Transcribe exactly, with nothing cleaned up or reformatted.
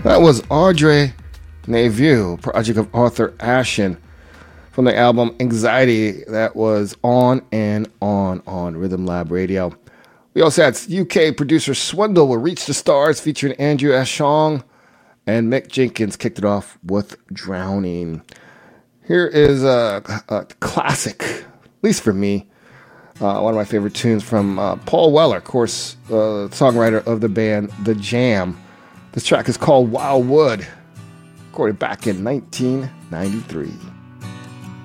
That was Audrey Neveu, project of Arthur Ashen, from the album Anxiety. That was on and on on Rhythm Lab Radio. We also had U K producer Swindle with Reach the Stars featuring Andrew Ashong, and Mick Jenkins kicked it off with Drowning. Here is a, a classic, at least for me, uh, one of my favorite tunes from uh, Paul Weller, of course, uh, songwriter of the band The Jam. This track is called Wildwood, recorded back in nineteen ninety-three.